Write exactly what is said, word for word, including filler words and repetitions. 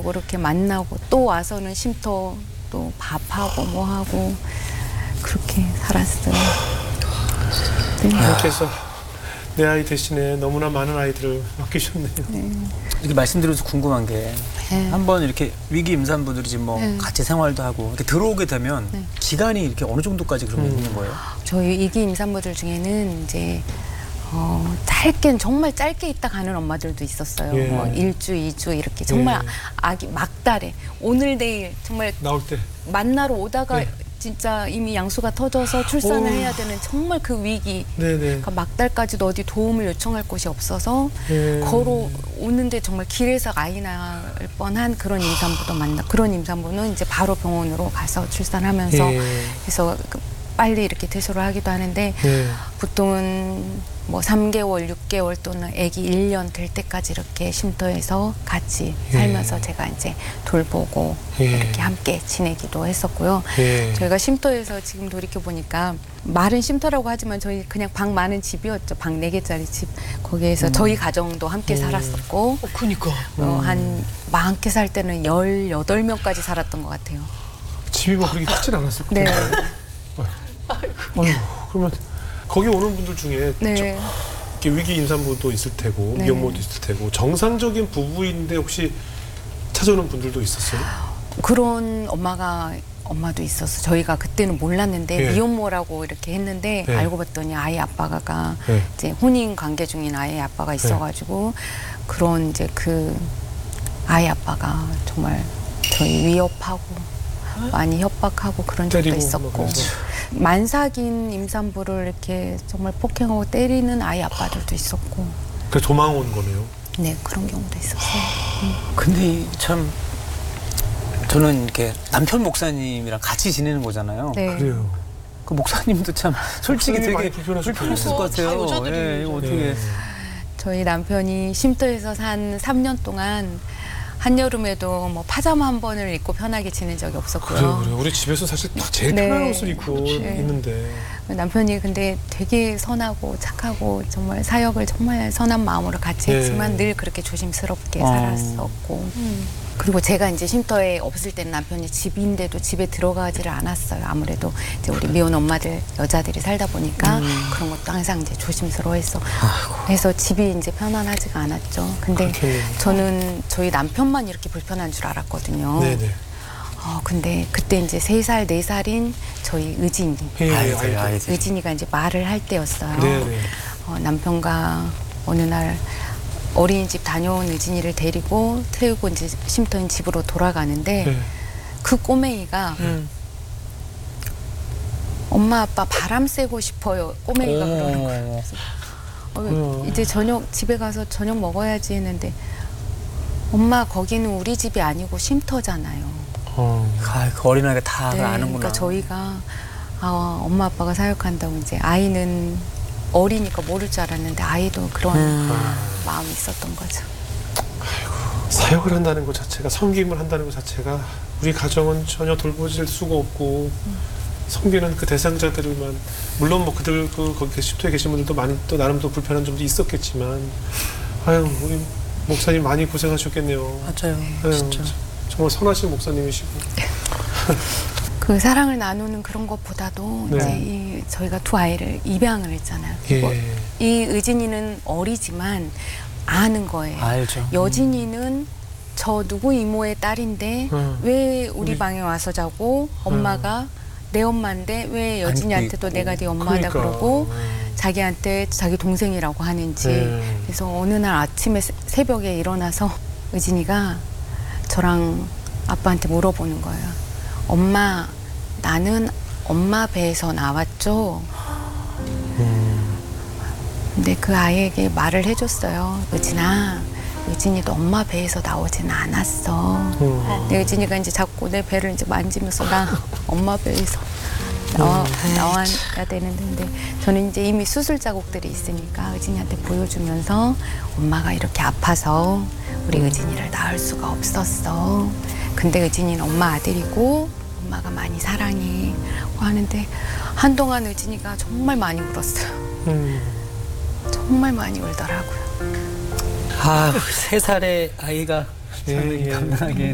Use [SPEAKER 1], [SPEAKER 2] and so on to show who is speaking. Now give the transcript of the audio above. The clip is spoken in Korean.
[SPEAKER 1] 가족을 이렇게 만나고 또 와서는 쉼터 또 밥하고 뭐하고 그렇게 살았어요. 네.
[SPEAKER 2] 하나님께서 내 아이 대신에 너무나 많은 아이들을 맡기셨네요.
[SPEAKER 1] 네.
[SPEAKER 3] 이렇게 말씀드려서 궁금한 게
[SPEAKER 1] 네.
[SPEAKER 3] 한번 이렇게 위기 임산부들이 지금 뭐
[SPEAKER 1] 네.
[SPEAKER 3] 같이 생활도 하고 이렇게 들어오게 되면
[SPEAKER 1] 네.
[SPEAKER 3] 기간이 이렇게 어느 정도까지 그러면
[SPEAKER 2] 음.
[SPEAKER 3] 있는 거예요?
[SPEAKER 1] 저희 이기 임산부들 중에는 이제 어, 짧게는 정말 짧게 있다 가는 엄마들도 있었어요.
[SPEAKER 2] 예.
[SPEAKER 1] 뭐 일주, 이주 이렇게 정말
[SPEAKER 2] 예.
[SPEAKER 1] 아기 막달에 오늘 내일 정말
[SPEAKER 2] 나올 때.
[SPEAKER 1] 만나러 오다가
[SPEAKER 2] 네.
[SPEAKER 1] 진짜 이미 양수가 터져서 출산을
[SPEAKER 2] 오.
[SPEAKER 1] 해야 되는 정말 그 위기.
[SPEAKER 2] 네네.
[SPEAKER 1] 그러니까 막달까지도 어디 도움을 요청할 곳이 없어서
[SPEAKER 2] 예.
[SPEAKER 1] 걸어 오는데 정말 길에서 아이 낳을 뻔한 그런 임산부도 만나. 그런 임산부는 이제 바로 병원으로 가서 출산하면서
[SPEAKER 2] 예.
[SPEAKER 1] 해서 그 빨리 이렇게 퇴소를 하기도 하는데
[SPEAKER 2] 예.
[SPEAKER 1] 보통은 뭐 삼 개월, 육 개월 또는 아기 일 년 될 때까지 이렇게 쉼터에서 같이
[SPEAKER 2] 예.
[SPEAKER 1] 살면서 제가 이제 돌보고
[SPEAKER 2] 예.
[SPEAKER 1] 이렇게 함께 지내기도 했었고요.
[SPEAKER 2] 예.
[SPEAKER 1] 저희가 쉼터에서 지금 돌이켜 보니까 말은 쉼터라고 하지만 저희 그냥 방 많은 집이었죠. 방 네 개짜리 집. 거기에서
[SPEAKER 3] 음.
[SPEAKER 1] 저희 가정도 함께
[SPEAKER 2] 음.
[SPEAKER 1] 살았었고
[SPEAKER 2] 어, 그니까.
[SPEAKER 1] 어, 한 많게 살 때는 열여덟 명까지 살았던 것 같아요.
[SPEAKER 2] 집이 뭐 그렇게 크진 않았을
[SPEAKER 1] 네.
[SPEAKER 2] 거예요. 아유, 그러면 거기 오는 분들 중에
[SPEAKER 1] 네.
[SPEAKER 2] 저, 이렇게 위기 임산부도 있을 테고
[SPEAKER 1] 네.
[SPEAKER 2] 미혼모도 있을 테고 정상적인 부부인데 혹시 찾아오는 분들도 있었어요?
[SPEAKER 1] 그런 엄마가 엄마도 있었어. 저희가 그때는 몰랐는데
[SPEAKER 2] 예.
[SPEAKER 1] 미혼모라고 이렇게 했는데
[SPEAKER 2] 예.
[SPEAKER 1] 알고 봤더니 아이 아빠가
[SPEAKER 2] 예.
[SPEAKER 1] 이제 혼인 관계 중인 아이 아빠가 있어가지고 그런 이제 그 아이 아빠가 정말 저희 위협하고 많이 협박하고 그런 적도
[SPEAKER 2] 때리고
[SPEAKER 1] 있었고
[SPEAKER 2] 뭐 그래서.
[SPEAKER 1] 만삭인 임산부를 이렇게 정말 폭행하고 때리는 아이 아빠들도 있었고
[SPEAKER 2] 그 도망 온 거네요.
[SPEAKER 1] 네 그런 경우도 있었어요.
[SPEAKER 3] 근데 참 저는 이렇게 남편 목사님이랑 같이 지내는 거잖아요.
[SPEAKER 1] 네.
[SPEAKER 2] 그래요.
[SPEAKER 3] 그 목사님도 참 솔직히
[SPEAKER 2] 목사님이 많이
[SPEAKER 3] 되게
[SPEAKER 2] 불편하실
[SPEAKER 3] 불편했을
[SPEAKER 2] 거예요.
[SPEAKER 3] 것 같아요.
[SPEAKER 4] 다 여자들이
[SPEAKER 3] 예, 이거 어떻게
[SPEAKER 2] 네.
[SPEAKER 1] 저희 남편이 쉼터에서 산 삼 년 동안 한여름에도 뭐 파자마 한 번을 입고 편하게 지낸 적이 없었고요.
[SPEAKER 2] 그래요, 그래요. 우리 집에서 사실 딱 제일
[SPEAKER 1] 네.
[SPEAKER 2] 편한 옷을 입고
[SPEAKER 1] 네.
[SPEAKER 2] 있는데.
[SPEAKER 1] 남편이 근데 되게 선하고 착하고 정말 사역을 정말 선한 마음으로 같이
[SPEAKER 2] 네.
[SPEAKER 1] 했지만 늘 그렇게 조심스럽게
[SPEAKER 3] 어.
[SPEAKER 1] 살았었고 그리고 제가 이제 쉼터에 없을 때는 남편이 집인데도 집에 들어가지를 않았어요. 아무래도 이제 우리 미혼 엄마들 여자들이 살다 보니까
[SPEAKER 2] 음.
[SPEAKER 1] 그런 것도 항상 이제 조심스러워했어. 그래서 집이 이제 편안하지가 않았죠. 근데
[SPEAKER 2] 그렇겠네요.
[SPEAKER 1] 저는 저희 남편만 이렇게 불편한 줄 알았거든요.
[SPEAKER 2] 네네.
[SPEAKER 1] 어, 근데 그때 이제 세 살, 네 살인 저희 의진이.
[SPEAKER 2] 예,
[SPEAKER 3] 아이들,
[SPEAKER 2] 아이들.
[SPEAKER 3] 아이들.
[SPEAKER 1] 의진이가 이제 말을 할 때였어요.
[SPEAKER 2] 네네.
[SPEAKER 1] 어, 남편과 어느 날 어린이집 다녀온 의진이를 데리고 태우고 이제 쉼터인 집으로 돌아가는데
[SPEAKER 2] 네.
[SPEAKER 1] 그 꼬맹이가
[SPEAKER 2] 음.
[SPEAKER 1] 엄마 아빠 바람 쐬고 싶어요. 꼬맹이가
[SPEAKER 3] 오.
[SPEAKER 1] 그러는 거예요. 그래서 어,
[SPEAKER 2] 음.
[SPEAKER 1] 이제 저녁 집에 가서 저녁 먹어야지 했는데 엄마 거기는 우리 집이 아니고 쉼터잖아요.
[SPEAKER 2] 어.
[SPEAKER 3] 아, 그 어린아이가 다
[SPEAKER 1] 네,
[SPEAKER 3] 아는구나.
[SPEAKER 1] 그러니까 저희가 아, 엄마 아빠가 사역한다고 이제 아이는 어리니까 모를 줄 알았는데 아이도 그런
[SPEAKER 3] 음.
[SPEAKER 1] 마음이 있었던 거죠.
[SPEAKER 2] 사역을 한다는 것 자체가, 섬김을 한다는 것 자체가 우리 가정은 전혀 돌보질 수가 없고 섬기는 그 대상자들만, 물론 뭐 그들 그 거기 쉼터에 계신 분들도 많이 또 나름 또 불편한 점도 있었겠지만, 아유 우리 목사님 많이 고생하셨겠네요.
[SPEAKER 3] 맞아요.
[SPEAKER 2] 아유,
[SPEAKER 3] 진짜.
[SPEAKER 2] 정말 선하신 목사님이시고.
[SPEAKER 1] 그 사랑을 나누는 그런 것보다도
[SPEAKER 2] 네.
[SPEAKER 1] 이제 이 저희가 두 아이를 입양을 했잖아요. 그리고
[SPEAKER 2] 예.
[SPEAKER 1] 이 의진이는 어리지만 아는 거예요.
[SPEAKER 3] 알죠.
[SPEAKER 1] 여진이는 저 누구 이모의 딸인데
[SPEAKER 2] 음.
[SPEAKER 1] 왜 우리,
[SPEAKER 2] 우리-
[SPEAKER 1] 방에 와서 자고 엄마가 내 엄마인데 왜 여진이한테도
[SPEAKER 3] 있고.
[SPEAKER 1] 내가 네 엄마다
[SPEAKER 2] 그러니까.
[SPEAKER 1] 그러고
[SPEAKER 2] 음.
[SPEAKER 1] 자기한테 자기 동생이라고 하는지.
[SPEAKER 2] 네.
[SPEAKER 1] 그래서 어느 날 아침에 새- 새벽에 일어나서 의진이가 저랑 아빠한테 물어보는 거예요. 엄마, 나는 엄마 배에서 나왔죠?
[SPEAKER 2] 음.
[SPEAKER 1] 근데 그 아이에게 말을 해줬어요. 의진아, 의진이도 엄마 배에서 나오진 않았어.
[SPEAKER 2] 음.
[SPEAKER 1] 근데 의진이가 이제 자꾸 내 배를 이제 만지면서 나 엄마 배에서 나와, 나와야 되는데 근데 저는 이제 이미 수술 자국들이 있으니까 의진이한테 보여주면서 엄마가 이렇게 아파서 우리 의진이를 낳을 수가 없었어. 근데 의진이는 엄마 아들이고 엄마가 많이 사랑해 하는데 한동안 의진이가 정말 많이 울었어요.
[SPEAKER 2] 음.
[SPEAKER 1] 정말 많이 울더라고요.
[SPEAKER 3] 아, 세 살의 아이가
[SPEAKER 2] 예, 예.
[SPEAKER 3] 감당하기